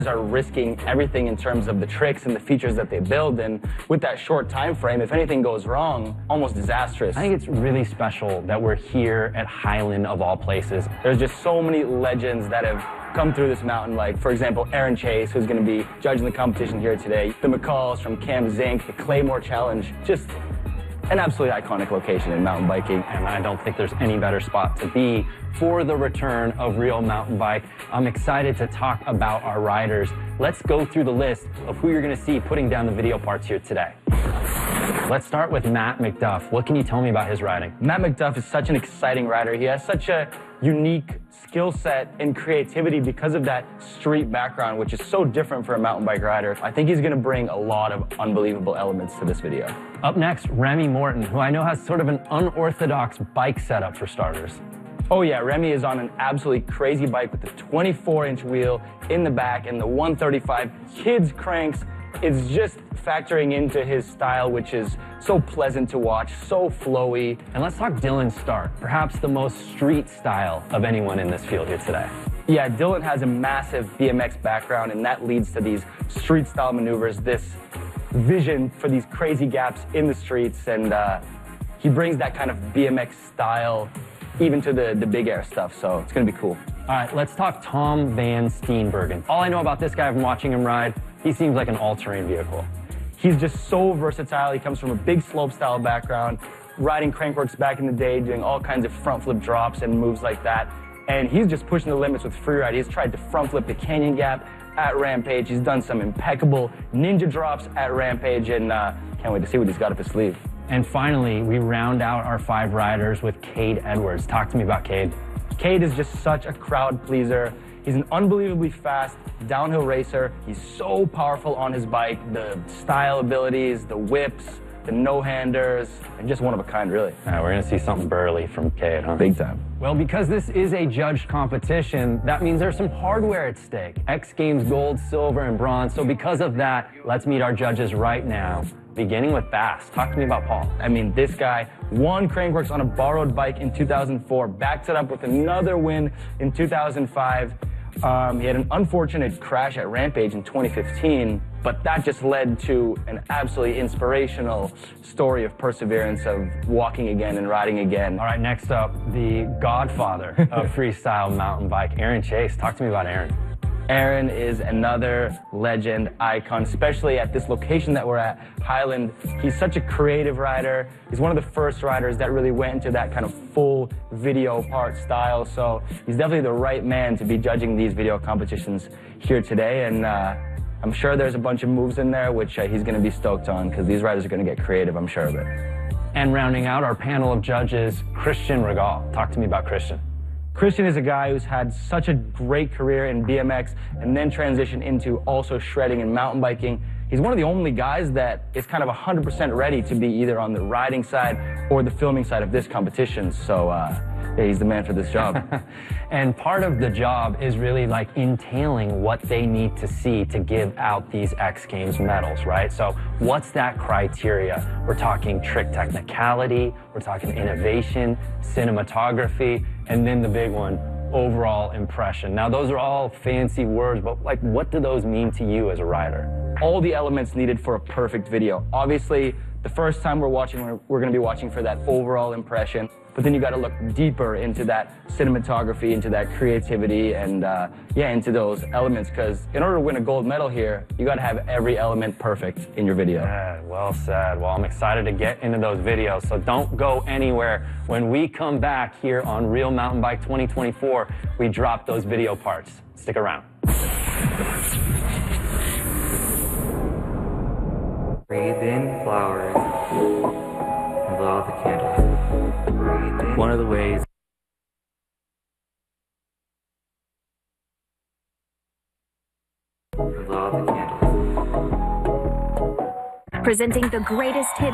are risking everything in terms of the tricks and the features that they build, and with that short time frame, if anything goes wrong, almost disastrous. I think it's really special that we're here at Highland of all places. There's just so many legends that have come through this mountain, like, for example, Aaron Chase, who's going to be judging the competition here today, the McCalls from Cam Zink, the Claymore Challenge, just an absolutely iconic location in mountain biking. And I don't think there's any better spot to be for the return of Real Mountain Bike. I'm excited to talk about our riders. Let's go through the list of who you're going to see putting down the video parts here today. Let's start with Matt McDuff. What can you tell me about his riding? Matt McDuff is such an exciting rider. He has such a unique skill set and creativity because of that street background, which is so different for a mountain bike rider. I think he's going to bring a lot of unbelievable elements to this video. Up next, Remy Morton, who I know has sort of an unorthodox bike setup for starters. Oh yeah, Remy is on an absolutely crazy bike with the 24-inch wheel in the back and the 135 kids cranks. It's just factoring into his style, which is so pleasant to watch, so flowy. And let's talk Dylan Stark, perhaps the most street style of anyone in this field here today. Yeah, Dylan has a massive BMX background, and that leads to these street style maneuvers, this vision for these crazy gaps in the streets, and he brings that kind of BMX style even to the big air stuff, so it's gonna be cool. All right, let's talk Tom Van Steenbergen. All I know about this guy from watching him ride, he seems like an all-terrain vehicle. He's just so versatile. He comes from a big slope style background, riding Crankworx back in the day, doing all kinds of front flip drops and moves like that. And he's just pushing the limits with freeride. He's tried to front flip the Canyon Gap at Rampage. He's done some impeccable ninja drops at Rampage, and can't wait to see what he's got up his sleeve. And finally, we round out our 5 riders with Cade Edwards. Talk to me about Cade. Cade is just such a crowd pleaser. He's an unbelievably fast downhill racer. He's so powerful on his bike. The style abilities, the whips, the no-handers, and just one of a kind, really. We're going to see something burly from Cade, huh? Big time. Well, because this is a judged competition, that means there's some hardware at stake. X Games gold, silver, and bronze. So because of that, let's meet our judges right now, beginning with Bass. Talk to me about Paul. I mean, this guy won Crankworx on a borrowed bike in 2004, backed it up with another win in 2005. He had an unfortunate crash at Rampage in 2015, but that just led to an absolutely inspirational story of perseverance, of walking again and riding again. All right, next up, the godfather of freestyle mountain bike, Aaron Chase. Talk to me about Aaron. Aaron is another legend icon, especially at this location that we're at, Highland. He's such a creative rider. He's one of the first riders that really went into that kind of full video part style. So he's definitely the right man to be judging these video competitions here today. And I'm sure there's a bunch of moves in there, which he's going to be stoked on, because these riders are going to get creative, I'm sure of it. And rounding out our panel of judges, Christian Regal. Talk to me about Christian. Christian is a guy who's had such a great career in BMX and then transitioned into also shredding and mountain biking. He's one of the only guys that is kind of 100% ready to be either on the riding side or the filming side of this competition. So yeah, he's the man for this job. And part of the job is really like entailing what they need to see to give out these X Games medals, right? So what's that criteria? We're talking trick technicality, we're talking innovation, cinematography, and then the big one, overall impression. Now, those are all fancy words, but like, what do those mean to you as a rider? All the elements needed for a perfect video. Obviously, the first time we're watching, we're going to be watching for that overall impression, but then you got to look deeper into that cinematography, into that creativity, and yeah, into those elements, because in order to win a gold medal here, you got to have every element perfect in your video. Yeah, well said. Well, I'm excited to get into those videos, so don't go anywhere. When we come back here on Real Mountain Bike 2024, we drop those video parts. Stick around. Breathe in flowers and blow out the candles. One of the ways and blow out the candles. Presenting the greatest hits